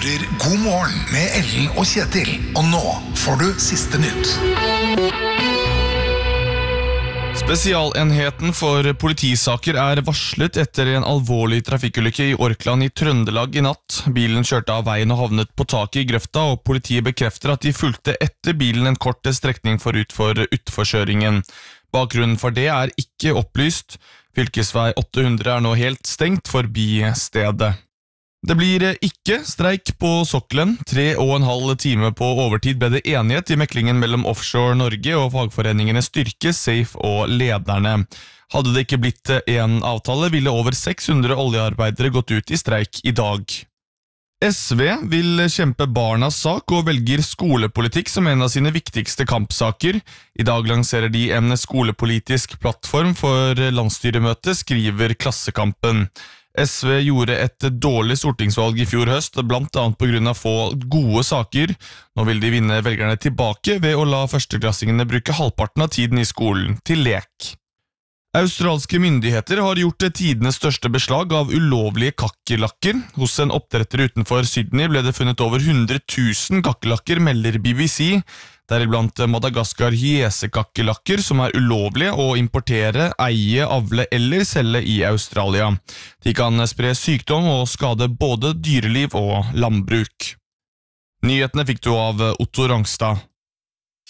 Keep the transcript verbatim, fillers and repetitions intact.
hører God morgen med Ellen og Kjetil. Og nå får du siste nytt. Spesialenheten for politisaker er varslet etter en alvorlig trafikkulykke i Orkland i Trøndelag i natt. Bilen kjørte av veien og havnet på taket i grøfta, og politiet bekrefter at de fulgte etter bilen en kort strekning forut for utforkjøringen. Bakgrunnen for det er ikke opplyst. Fylkesvei åtte hundre er nå helt stengt forbi stedet. Det blir ikke streik på sokkelen. Tre og en halv time på overtid ble det enighet i meklingen mellom Offshore Norge og fagforeningene Styrke, Safe og Lederne. Hadde det ikke blitt en avtale, ville over seks hundre oljearbeidere gått ut i streik i dag. S V vil kjempe barnas sak og velger skolepolitikk som en av sine viktigste kampsaker. I dag lanserer de en skolepolitisk plattform for landsstyremøte, skriver Klassekampen. S V gjorde et dårlig stortingsvalg i fjor høst, blant annet på grunn av få gode saker. Nå vil de vinne velgerne tilbake ved å la førsteklassingene bruke halvparten av tiden i skolen til lek. Australske myndigheter har gjort tidenes største beslag av ulovlige kakerlakker. Hos en oppdretter utenfor Sydney ble det funnet over hundre tusen kakerlakker, melder B B C. Deriblant Madagaskar hyesekakerlakker som er ulovlige å importere, eie, avle eller selge i Australia. De kan spre sykdom og skade både dyreliv og landbruk. Nyhetene fikk du av Otto Rangstad.